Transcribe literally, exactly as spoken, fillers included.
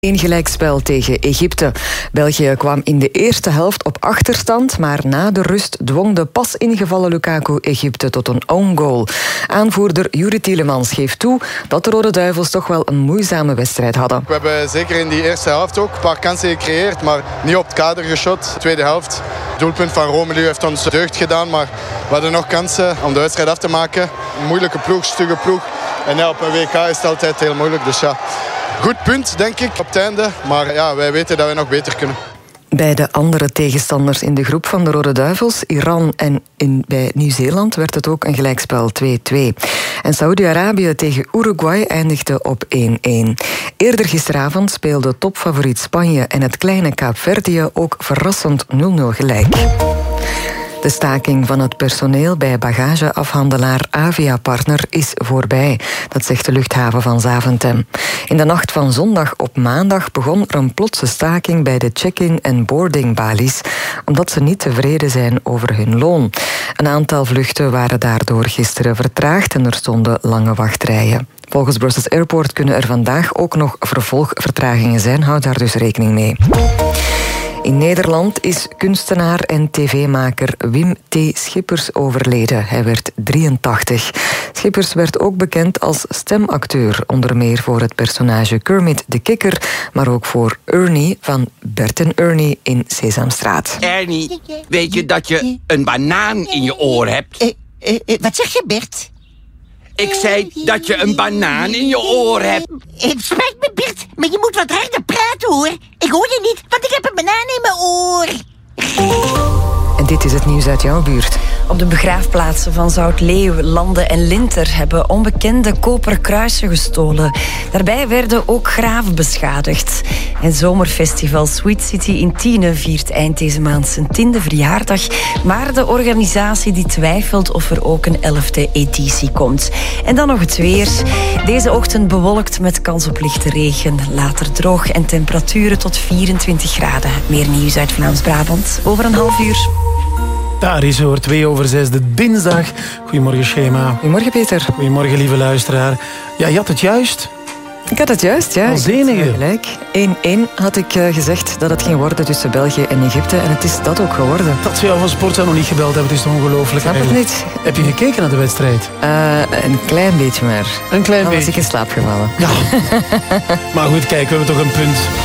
Een gelijkspel tegen Egypte. België kwam in de eerste helft op achterstand, maar na de rust dwong de pas ingevallen Lukaku Egypte tot een own goal. Aanvoerder Juri Tielemans geeft toe dat de Rode Duivels toch wel een moeizame wedstrijd hadden. We hebben zeker in die eerste helft ook een paar kansen gecreëerd, maar niet op het kader geschot. Tweede helft, het doelpunt van Romelu heeft ons deugd gedaan, maar we hadden nog kansen om de wedstrijd af te maken. Een moeilijke ploeg, stugge ploeg. En ja, op een W K is het altijd heel moeilijk, dus ja... Goed punt, denk ik, op het einde. Maar ja, wij weten dat we nog beter kunnen. Bij de andere tegenstanders in de groep van de Rode Duivels, Iran en in, bij Nieuw-Zeeland, werd het ook een gelijkspel twee-twee. En Saoedi-Arabië tegen Uruguay eindigde op één-één. Eerder gisteravond speelden topfavoriet Spanje en het kleine Kaapverdië ook verrassend nul-nul gelijk. De staking van het personeel bij bagageafhandelaar Avia Partner is voorbij. Dat zegt de luchthaven van Zaventem. In de nacht van zondag op maandag begon er een plotse staking bij de check-in en boardingbalies, omdat ze niet tevreden zijn over hun loon. Een aantal vluchten waren daardoor gisteren vertraagd en er stonden lange wachtrijen. Volgens Brussels Airport kunnen er vandaag ook nog vervolgvertragingen zijn. Houd daar dus rekening mee. In Nederland is kunstenaar en tv-maker Wim T. Schippers overleden. Hij werd drieëntachtig. Schippers werd ook bekend als stemacteur, onder meer voor het personage Kermit de Kikker, maar ook voor Ernie van Bert en Ernie in Sesamstraat. Ernie, weet je dat je een banaan in je oor hebt? Uh, uh, uh, wat zeg je, Bert? Ik zei dat je een banaan in je oor hebt. Het spijt me, Bert, maar je moet wat harder praten, hoor. Ik hoor je niet, want ik heb een banaan in mijn oor. En dit is het nieuws uit jouw buurt. Op de begraafplaatsen van Zoutleeuw, Lande en Linter hebben onbekende koperen kruisen gestolen. Daarbij werden ook graven beschadigd. En zomerfestival Sweet City in Tiene viert eind deze maand zijn tiende verjaardag. Maar de organisatie die twijfelt of er ook een elfde editie komt. En dan nog het weer. Deze ochtend bewolkt met kans op lichte regen. Later droog en temperaturen tot vierentwintig graden. Meer nieuws uit Vlaams-Brabant over een half uur. Daar is hoor, twee over zes, de dinsdag. Goedemorgen, Schema. Goedemorgen, Peter. Goedemorgen, lieve luisteraar. Ja, je had het juist. Ik had het juist, ja. Als enige. Gelijk. één-één had ik uh, gezegd dat het ging worden tussen België en Egypte. En het is dat ook geworden. Dat ze jou van Sportza nog niet gebeld hebben, het is ongelooflijk. Snap het niet. Heb je gekeken naar de wedstrijd? Uh, een klein beetje maar. Een klein Dan beetje. was ik in slaap gevallen. Ja. Maar goed, kijk, we hebben toch een punt.